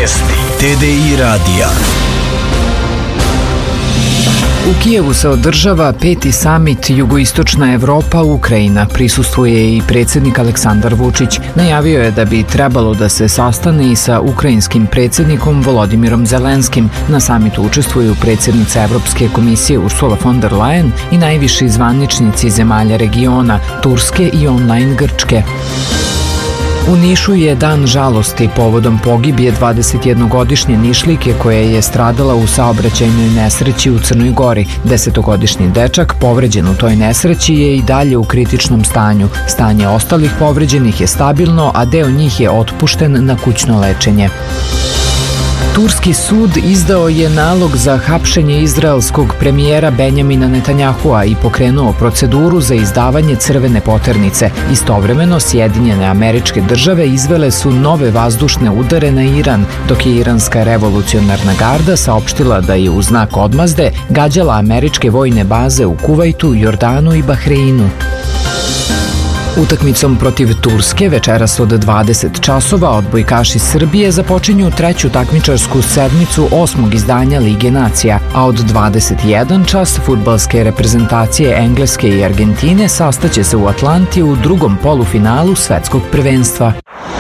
Vijesti TDI radija. U Kijevu se održava 5. samit Jugoistočna Evropa Ukrajina. Prisustvuje i predsjednik Aleksandar Vučić. Najavio je da bi trebalo da se sastane i sa ukrajinskim predsjednikom Volodimirom Zelenskim. Na samitu učestvuju predsjednica Evropske komisije Ursula von der Leyen i najviši zvaničnici zemalja regiona, Turske i online Grčke. U Nišu je dan žalosti povodom pogibije 21-godišnje Nišlijke koja je stradala u saobraćajnoj nesreći u Crnoj Gori. 10-godišnji dečak povređen u toj nesreći je i dalje u kritičnom stanju. Stanje ostalih povređenih je stabilno, a deo njih je otpušten na kućno lečenje. Turski sud izdao je nalog za hapšenje izraelskog premijera Benjamina Netanjahua i pokrenuo proceduru za izdavanje crvene poternice. Istovremeno, Sjedinjene Američke Države izvele su nove vazdušne udare na Iran, dok je Iranska revolucionarna garda saopštila da je u znak odmazde gađala američke vojne baze u Kuvajtu, Jordanu i Bahreinu. Utakmicom protiv Turske večeras od 20 časova odbojkaši Srbije započinju treću takmičarsku sedmicu 8. izdanja Lige nacija, a od 21 čas fudbalske reprezentacije Engleske i Argentine sastaće se u Atlanti u drugom polufinalu svetskog prvenstva.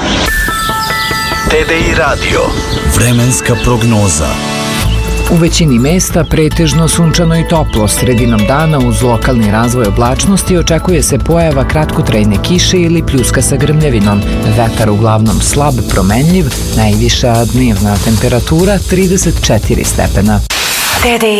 TDI radio. Vremenska prognoza. U većini mesta pretežno sunčano i toplo. Sredinom dana uz lokalni razvoj oblačnosti očekuje se pojava kratkotrajne kiše ili pljuska sa grmljavinom. Vetar uglavnom slab, promenljiv, najviša dnevna temperatura 34 stepena.